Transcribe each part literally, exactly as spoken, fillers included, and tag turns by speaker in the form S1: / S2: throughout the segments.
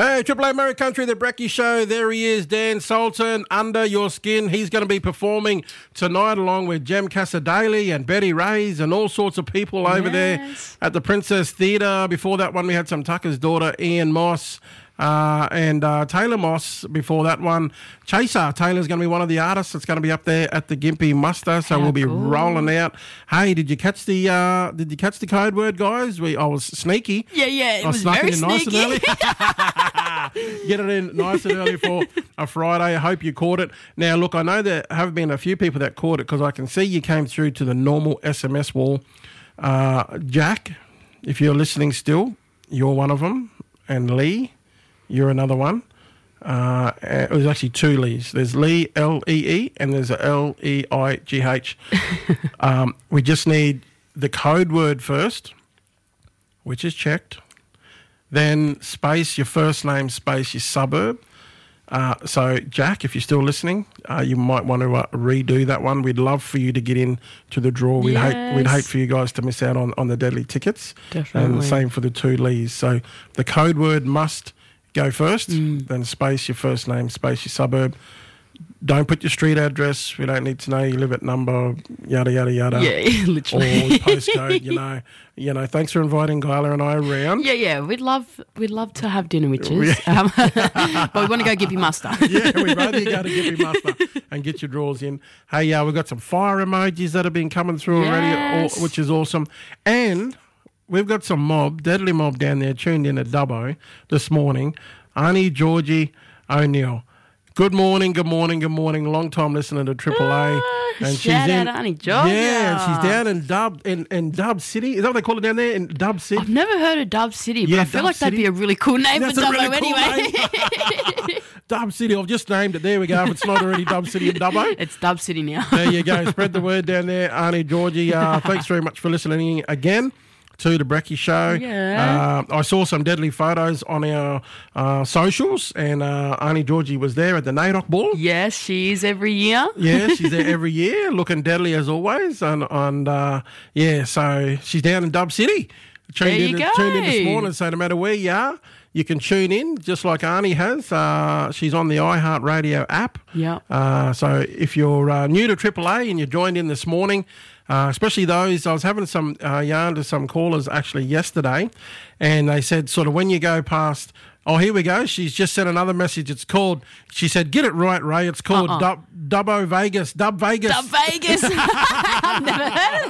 S1: Hey, Triple A Murray Country, the Brecky Show. There he is, Dan Sultan, Under Your Skin. He's going to be performing tonight along with Jem Casadale and Betty Rays and all sorts of people over
S2: Yes.
S1: there at the Princess Theatre. Before that one, we had some Tucker's daughter, Ian Moss. Uh, and uh, Taylor Moss before that one. Chaser Taylor's going to be one of the artists that's going to be up there at the Gympie Muster, so
S2: How
S1: we'll be
S2: cool.
S1: rolling out. Hey, did you catch the uh, did you catch the code word, guys? We I was sneaky.
S2: Yeah, yeah, it
S1: I
S2: was
S1: snuck
S2: very
S1: it in nice and
S2: sneaky.
S1: early. Get it in nice and early for a Friday. I hope you caught it. Now, look, I know there have been a few people that caught it because I can see you came through to the normal S M S wall. Uh, Jack, if you're listening still, you're one of them, and Lee. You're another one. Uh, it was actually two Lees. There's Lee, L E E, and there's a L E I G H. um, we just need the code word first, which is checked. Then space, your first name, space, your suburb. Uh, so, Jack, if you're still listening, uh, you might want to uh, redo that one. We'd love for you to get in to the draw. We'd hate we'd
S2: Yes.
S1: hate for you guys to miss out on, on the deadly tickets.
S2: Definitely.
S1: And the same for the two Lees. So, the code word must go first,
S2: Mm.
S1: then space, your first name, space, your suburb. Don't put your street address. We don't need to know you live at number, yada, yada, yada.
S2: Yeah,
S1: Or
S2: literally.
S1: postcode, you know. You know, thanks for inviting Gyla and I around.
S2: Yeah, yeah, we'd love we'd love to have dinner witches, um, but we want to go Gympie Muster.
S1: Yeah, we'd rather you go to Gympie Muster and get your draws in. Hey, yeah, we've got some fire emojis that have been coming through already,
S2: Yes.
S1: all- which is awesome. And we've got some mob, deadly mob down there tuned in at Dubbo this morning. Arnie Georgie O'Neill. Good morning, good morning, good morning. Long time listening to Triple A.
S2: Ah, shout out Arnie Georgia.
S1: Yeah, and she's down in Dub in, in Dub City. Is that what they call it down there? In Dub City?
S2: I've never heard of Dub City, but
S1: Yeah,
S2: I feel
S1: Dub
S2: like that'd
S1: City.
S2: be a really cool name
S1: That's
S2: for
S1: a
S2: Dubbo
S1: really cool
S2: anyway.
S1: Dub City. I've just named it. There we go. If it's not already Dub City in Dubbo.
S2: It's Dub City now.
S1: There you go. Spread the word down there, Arnie Georgie. Uh, thanks very much for listening again to the Brecky Show.
S2: Yeah.
S1: Uh, I saw some deadly photos on our uh, socials, and uh, Arnie Georgie was there at the NAIDOC Ball.
S2: Yes, she is every year.
S1: Yeah, she's there every year, looking deadly as always. And, and uh, yeah, so she's down in Dub City. Tuned
S2: There
S1: in,
S2: you
S1: tuned in this
S2: go.
S1: morning, so no matter where you are, you can tune in, just like Arnie has. Uh, she's on the iHeartRadio app.
S2: Yeah.
S1: Uh, so if you're uh, new to Triple A and you joined in this morning, uh, especially those, I was having some uh, yarn to some callers actually yesterday, and they said sort of when you go past, oh, here we go, she's just sent another message. It's called, she said, get it right, Ray, it's called
S2: Uh-uh.
S1: Dub, Dubbo Vegas, Dub Vegas.
S2: Dub Vegas. I've never heard of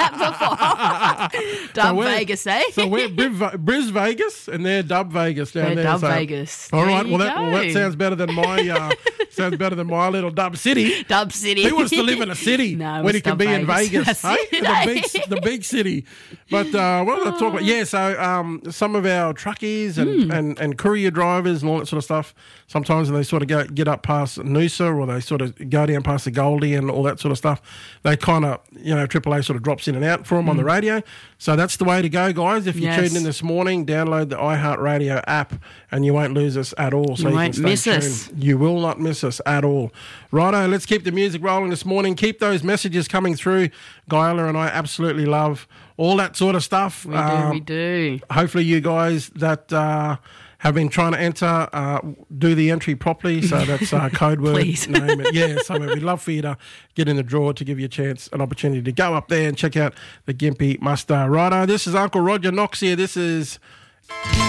S2: that before. Dub
S1: we're-
S2: Vegas, eh?
S1: So we're Briv, Briz Vegas, and they're Dub Vegas down
S2: They're
S1: there.
S2: Dub
S1: so-
S2: Vegas.
S1: All
S2: There
S1: right,
S2: you
S1: well that, well that
S2: go.
S1: sounds better than my uh, sounds better than my little Dub City.
S2: Dub City.
S1: Who wants to live in a city
S2: No,
S1: when
S2: it's
S1: he can
S2: Dub
S1: be in Vegas?
S2: Vegas.
S1: Hey?
S2: That's
S1: The,
S2: it,
S1: big,
S2: eh?
S1: the big city. But uh, what did I talk about? Yeah, so um, some of our truckies and,
S2: Hmm.
S1: and, and courier drivers and all that sort of stuff, sometimes when they sort of go, get up past Noosa or they sort of go down past the Goldie and all that sort of stuff, they kind of, you know, Triple A sort of drops in and out for them on the radio. So that's the way to go, guys. If you
S2: Hmm. Yes.
S1: tuned in this morning, download the iHeartRadio app and you won't lose us at all. So
S2: You
S1: you,
S2: won't
S1: can stay
S2: miss
S1: tuned.
S2: us.
S1: You will not miss us at all. Righto, let's keep the music rolling this morning. Keep those messages coming through. Gyla and I absolutely love all that sort of stuff.
S2: We do,
S1: Um,
S2: we do.
S1: Hopefully you guys that uh, have been trying to enter uh, do the entry properly. So that's uh, code word.
S2: Please.
S1: Name it. Yeah, so we'd love for you to get in the draw to give you a chance, an opportunity to go up there and check out the Gympie Muster. Righto, this is Uncle Roger Knox here. This is...